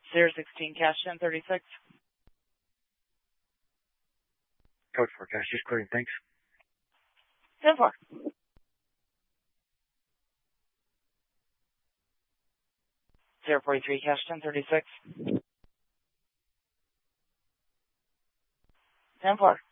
016 cash 1036. Code forecast, just clearing, thanks. 10-4. Zero 43 cash 1036. 10-4.